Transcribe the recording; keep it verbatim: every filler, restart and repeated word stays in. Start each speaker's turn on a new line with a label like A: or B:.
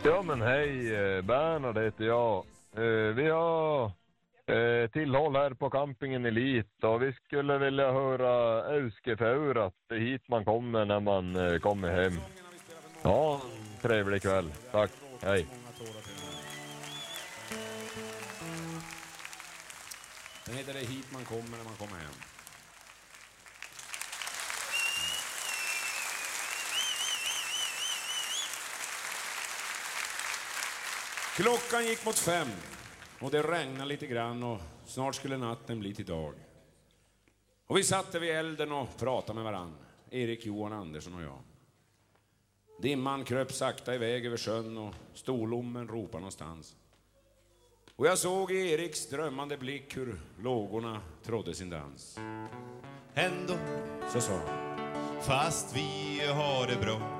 A: Ja men hej, Bernhard heter jag. Vi har eh, tillhåll här på campingen Elit och vi skulle vilja höra Euskefeur att det är hit man kommer när man eh, kommer hem. Ja, trevlig kväll. Tack, hej.
B: Den heter det hit man kommer när man kommer hem. Klockan gick mot fem och det regnade lite grann och snart skulle natten bli till dag. Och vi satt vid elden och pratade med varann, Erik, Johan, Andersson och jag. Dimman kröp sakta iväg över sjön och storlommen ropade någonstans. Och jag såg i Eriks drömmande blick hur lågorna trodde sin dans.
C: Ändå,
B: så sa
C: fast vi har det bra,